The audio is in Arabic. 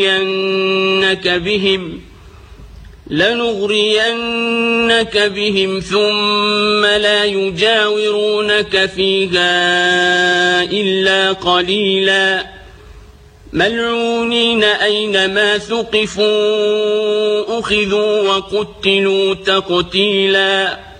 لنغرينك بهم ثم لا يجاورونك فيها إلا قليلا ملعونين أينما ثقفوا أخذوا وقتلوا تقتيلا.